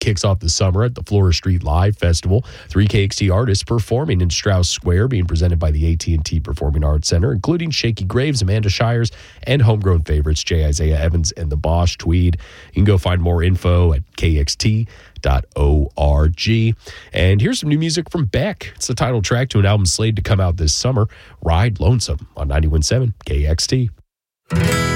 kicks off the summer at the Flora Street Live Festival. 3 KXT artists performing in Strauss Square, being presented by the AT&T Performing Arts Center, including Shaky Graves, Amanda Shires, and homegrown favorites J. Isaiah Evans and the Bosch Tweed. You can go find more info at kxt.org. And here's some new music from Beck. It's the title track to an album slated to come out this summer, Ride Lonesome, on 91.7 KXT.